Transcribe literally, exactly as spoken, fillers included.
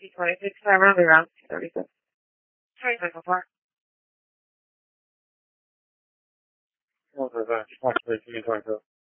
T twenty-six, primarily around T thirty-six. twenty-six so far. What was that? Possibly T twenty-six.